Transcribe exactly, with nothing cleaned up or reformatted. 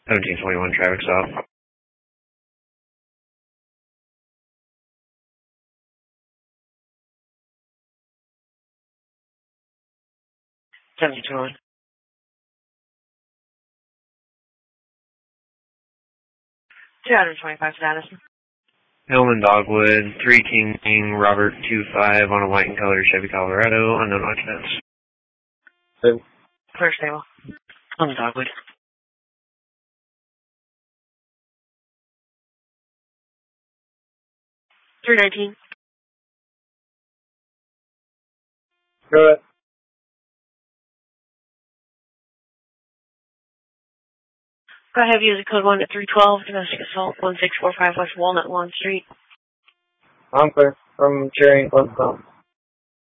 seventeen twenty-one traffic stop. seventeen twenty-one. two twenty-five status. Hillman Dogwood, three King King, Robert two five on a white and colored Chevy Colorado, unknown occupants. Stable. Clear stable. Hillman Dogwood. three nineteen. Go ahead. Go ahead, user code one at three twelve, domestic assault, one six four five West Walnut Lawn Street. I'm clear from Cherry and Close Stop.